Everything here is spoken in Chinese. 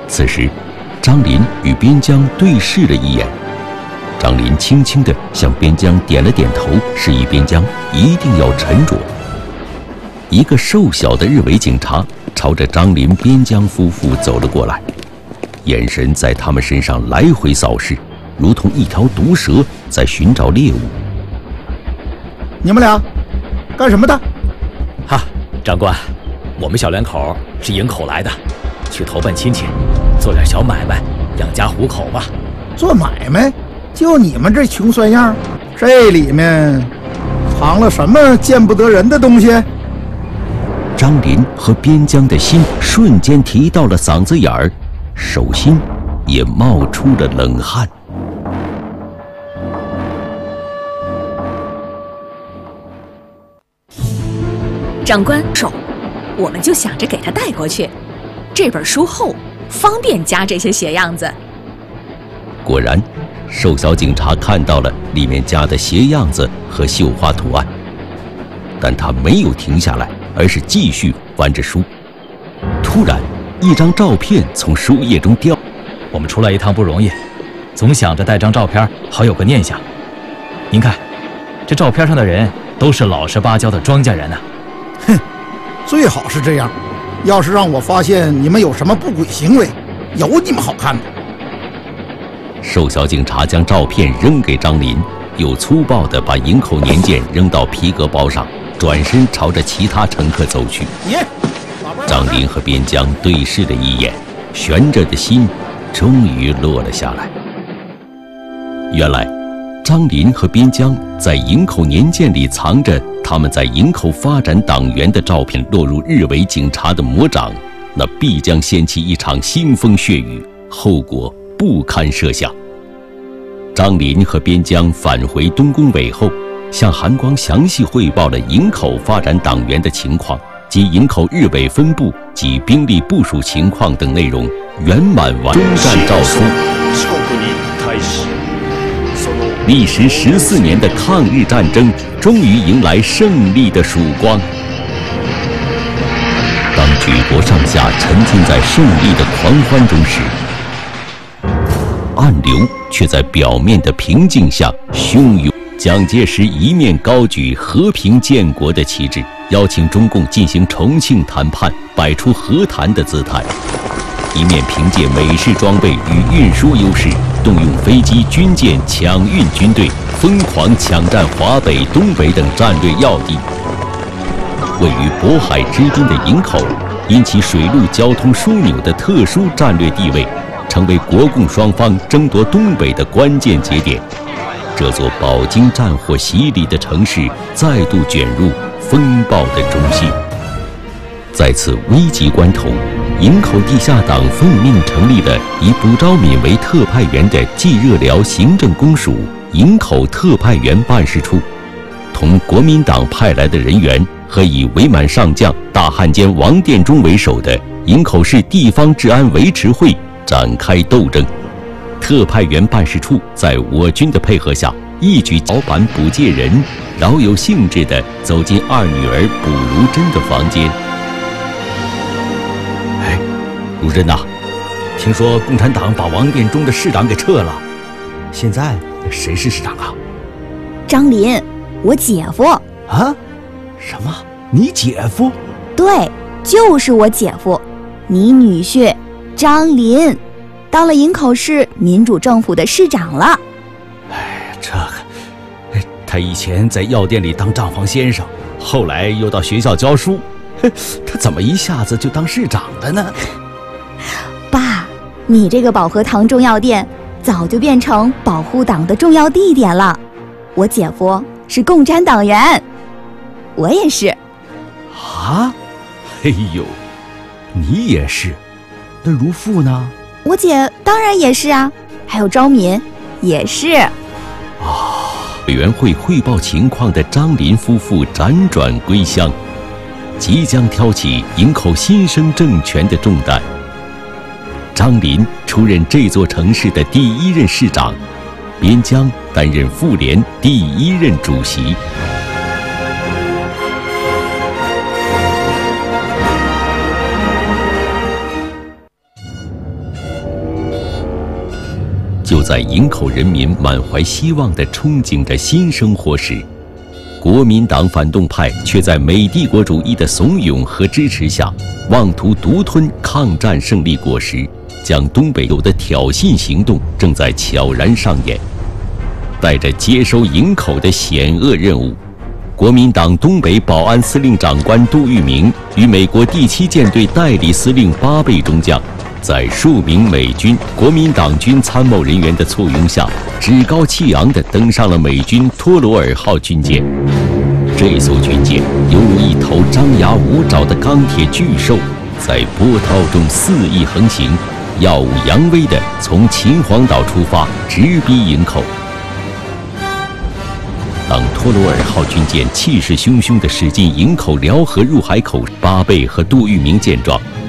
此时，张林与边疆对视了一眼，张林轻轻地向边疆点了点头，示意边疆一定要沉着。一个瘦小的日伪警察朝着张林、边疆夫妇走了过来，眼神在他们身上来回扫视，如同一条毒蛇在寻找猎物。 你们俩干什么的？ 哈，长官，我们小两口是营口来的，去投奔亲戚，做点小买卖，养家糊口吧。 做买卖？就你们这穷酸样，这里面藏了什么见不得人的东西？ 张林和边疆的心瞬间提到了嗓子眼儿，手心也冒出了冷汗。 长官，手，我们就想着给他带过去。这本书厚，方便夹这些鞋样子。 果然，瘦小警察看到了里面夹的鞋样子和绣花图案，但他没有停下来，而是继续翻着书。突然，一张照片从书页中掉。 我们出来一趟不容易，总想着带张照片好有个念想。您看，这照片上的人都是老实巴交的庄稼人啊。 哼，最好是这样。要是让我发现你们有什么不轨行为，有你们好看的。 瘦小警察将照片扔给张林，又粗暴地把营口年鉴扔到皮革包上，转身朝着其他乘客走去。张林和边疆对视了一眼，悬着的心终于落了下来。原来，张林和边疆在营口年鉴里藏着他们在营口发展党员的照片，落入日伪警察的魔掌，那必将掀起一场腥风血雨，后果不堪设想。张林和边疆返回东宫尾后，向韩光详细汇报了营口发展党员的情况及营口日伪分部及兵力部署情况等内容，圆满完终战诏书。历时14年的抗日战争终于迎来胜利的曙光。当举国上下沉浸在胜利的狂欢中时，暗流却在表面的平静下汹涌。蒋介石一面高举和平建国的旗帜，邀请中共进行重庆谈判，摆出和谈的姿态，一面凭借美式装备与运输优势，动用飞机、军舰抢运军队，疯狂抢占华北、东北等战略要地。位于渤海之滨的营口，因其水陆交通枢纽的特殊战略地位，成为国共双方争夺东北的关键节点。这座饱经战火洗礼的城市再度卷入风暴的中心。在此危急关头，营口地下党奉命成立了以卜昭敏为特派员的冀热辽行政公署营口特派员办事处，同国民党派来的人员和以伪满上将大汉奸王殿中为首的营口市地方治安维持会展开斗争。特派员办事处在我军的配合下，一举老板卜介仁饶有兴致地走进二女儿卜如珍的房间。 哎，如珍呐，听说共产党把王殿中的市长给撤了，现在谁是市长啊？ 张林，我姐夫。 啊？什么？你姐夫？ 对，就是我姐夫，你女婿张林，当了营口市民主政府的市长了。 哎，这个，他以前在药店里当账房先生，后来又到学校教书，他怎么一下子就当市长了呢？ 爸，你这个保和堂中药店早就变成保护党的重要地点了。我姐夫是共产党员，我也是。 啊？哎呦，你也是？那如父呢？ 我姐当然也是啊，还有昭敏也是。 委员会汇报情况的张林夫妇辗转归乡，即将挑起营口新生政权的重担。张林出任这座城市的第一任市长，边疆担任妇联第一任主席。 就在营口人民满怀希望地憧憬着新生活时，国民党反动派却在美帝国主义的怂恿和支持下，妄图独吞抗战胜利果实，将东北有的挑衅行动正在悄然上演。带着接收营口的险恶任务，国民党东北保安司令长官杜聿明与美国第7舰队代理司令巴贝中将，在数名美军、国民党军参谋人员的簇拥下，趾高气扬地登上了美军托罗尔号军舰。这艘军舰犹如一头张牙舞爪的钢铁巨兽，在波涛中肆意横行，耀武扬威地从秦皇岛出发，直逼营口。当托罗尔号军舰气势汹汹地驶进营口辽河入海口，巴贝和杜聿明见状，